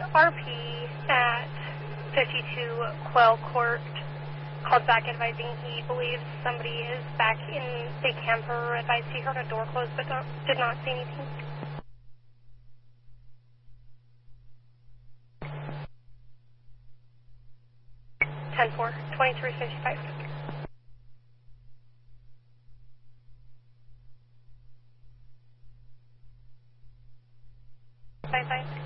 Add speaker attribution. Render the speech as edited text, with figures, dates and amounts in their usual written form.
Speaker 1: RP at 52 Quail Court called back advising he believes somebody is back in the camper. Advised he heard a door close but did not see anything. 10-4, 2355. Bye-bye.